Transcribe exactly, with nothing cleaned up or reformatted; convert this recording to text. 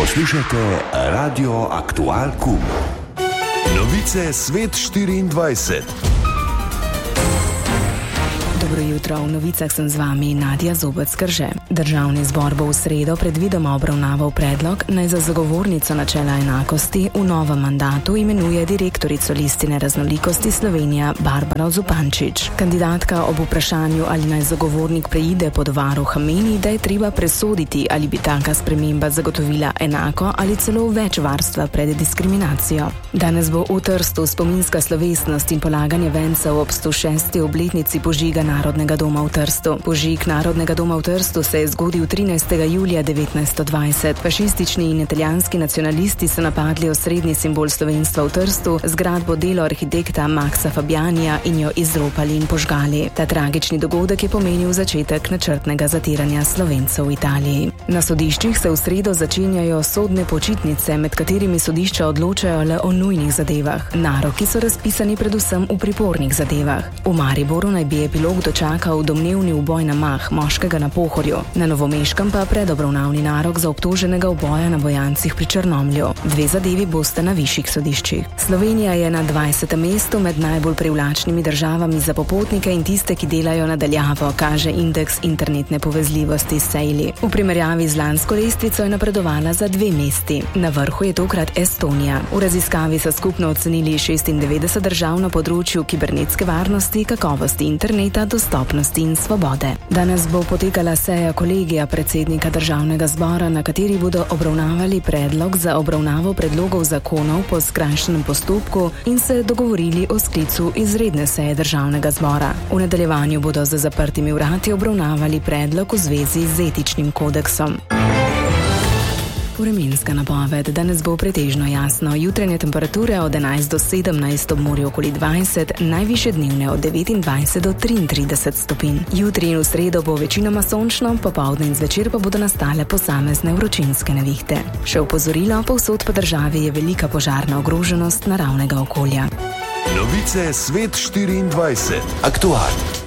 Poslušate Radio Aktual Q. Novice Svet štiriindvajset. Dobro jutro, v novicah sem z vami Nadja Zobec-Krže. Državni zbor bo v sredo predvidoma obravnaval predlog, naj za zagovornico načela enakosti v novem mandatu imenuje direktorico Listine raznolikosti Slovenija Barbara Zupančič. Kandidatka ob vprašanju, ali naj zagovornik preide pod varuha, meni, da je treba presoditi, ali bi taka sprememba zagotovila enako ali celo več varstva pred diskriminacijo. Danes bo v Trstu spominska slovesnost in polaganje vencev ob sto šesti obletnici požiga Narodnega doma v Trstu. Požig Narodnega doma v Trstu se je zgodil trinajstega julija devetnajststo dvajset. Fašistični in italijanski nacionalisti so napadli osrednji simbol slovenstva v Trstu, zgradbo delo arhitekta Maxa Fabianija, in jo izropali in požgali. Ta tragični dogodek je pomenil začetek načrtnega zatiranja Slovencev v Italiji. Na sodiščih se v sredo začenjajo sodne počitnice, med katerimi sodišča odločajo le o nujnih zadevah. Naroki so razpisani predvsem v pripornih zadevah. V Mariboru naj bi epilog dočakal domnevni uboj na mah moškega na Pohorju. Na Novomeškem pa predobravnavni narok za obtoženega uboja na Bojancih pri Črnomlju. Dve zadevi boste na višjih sodiščih. Slovenija je na dvajsetem mestu med najbolj privlačnimi državami za popotnike in tiste, ki delajo na daljavo, kaže indeks internetne povezljivosti Sejli. V primerjavi z lansko lestvico je napredovala za dve mesti. Na vrhu je tokrat Estonija. V raziskavi so skupno ocenili šestindevetdeset držav na področju kibernetske varnosti, kakovosti interneta, dostopnosti in svobode. Danes bo potekala seja kolegija predsednika Državnega zbora, na kateri bodo obravnavali predlog za obravnavo predlogov zakonov po skrajšanem postopku in se dogovorili o sklicu izredne seje Državnega zbora. V nadaljevanju bodo za zaprtimi vrati obravnavali predlog v zvezi z etičnim kodeksom. Vremenska napoved. Danes bo pretežno jasno. Jutranje temperature od enajst do sedemnajst, ob morju okoli dvajset, najvišje dnevne od devetindvajset do triintrideset stopinj. Jutri in v sredo bo večinoma sončno, popoldne in zvečer pa bodo nastale posamezne vročinske nevihte. Še opozorilo, povsod po državi je velika požarna ogroženost naravnega okolja. Novice Svet štiriindvajset. Aktual.